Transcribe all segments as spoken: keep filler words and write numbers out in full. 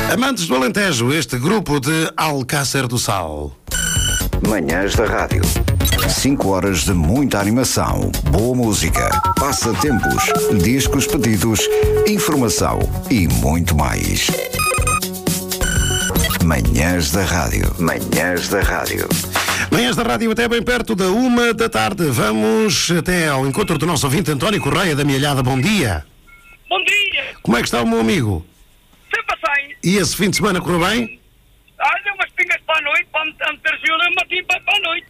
Amantes do Alentejo, este grupo de Alcácer do Sal. Manhãs da Rádio. cinco horas de muita animação, boa música, passatempos, discos pedidos, informação e muito mais. Manhãs da Rádio. Manhãs da Rádio. Manhãs da Rádio até bem perto da uma da tarde. Vamos até ao encontro do nosso ouvinte António Correia da Mielhada. Bom dia. Bom dia. Como é que está o meu amigo? Sempre sai. E esse fim de semana correu bem? Olha, umas pingas para a noite, para meter gelo, eu meti para a noite.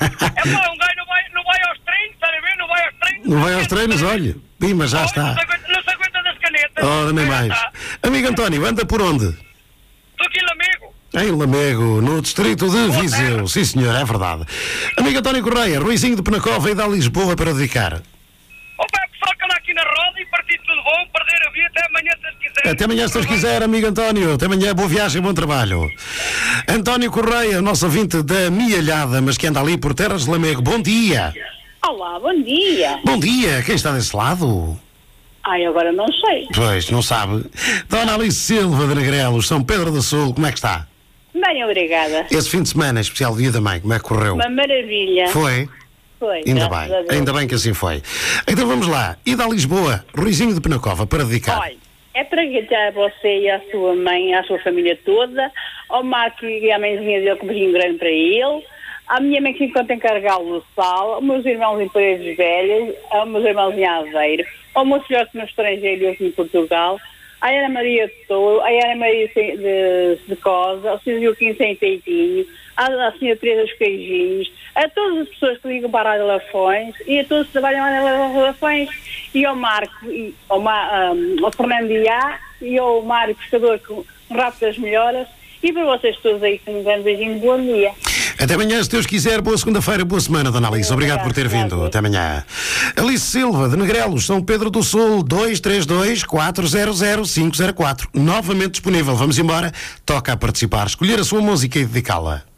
É pá, um gajo não vai, não vai aos treinos, está a ver? Não vai aos treinos. Não vai aos treinos, olha. Pima, já Olha, está. Não se aguenta, não se aguenta das canetas. Ora, nem Já mais. está. Amigo António, anda por onde? Estou aqui em Lamego. Em Lamego, no distrito de Viseu. Sim, senhor, é verdade. Amigo António Correia, Ruizinho de Penacova e da Lisboa para dedicar. Opa, é pessoal que anda aqui na roda e partir tudo bom, perder a vida até amanhã se quiser. Até amanhã, se Deus quiser, amigo António. Até amanhã, boa viagem, bom trabalho. António Correia, nosso ouvinte da Mielhada, mas que anda ali por terras de Lamego. Bom dia. Olá, bom dia. Bom dia. Quem está desse lado? Ai, agora não sei. Pois, não sabe. Dona Alice Silva de Negrelos, São Pedro do Sul, como é que está? Bem, obrigada. Esse fim de semana, especial Dia da Mãe, como é que correu? Uma maravilha. Foi? Foi. Ainda graças bem, a Deus. ainda bem que assim foi. Então vamos lá. E da Lisboa, Ruizinho de Penacova, para dedicar. Olha, é para agradecer a você e à sua mãe, à sua família toda, ao Marco e à mãezinha dele, com um beijinho grande para ele, à minha mãe que se encontra em Carregalo do Sal, aos meus irmãos em Paredes Velhas, aos meus irmãos em Aveiro, ao meu filhote no estrangeiro e aqui em Portugal, à Ana Maria de Touro, à Ana Maria de, de, de Cosa, ao senhor Joaquim Sem Teitinho, à, à senhora Teresa dos Queijinhos, a todas as pessoas que ligam para a Rádio Lafões e a todos que trabalham na Rádio Lafões, e ao Marco, e ao, Ma, um, ao Fernando Iá e ao Mário Pescador com um rap das melhoras, e para vocês todos aí com um grande beijinho, bom dia. Até amanhã, se Deus quiser. Boa segunda-feira, boa semana, Dona Alice. Obrigado por ter vindo. Até amanhã. Alice Silva, de Negrelos, São Pedro do Sul, dois três dois, quatro zero zero, cinco zero quatro. Novamente disponível. Vamos embora. Toca a participar. Escolher a sua música e dedicá-la.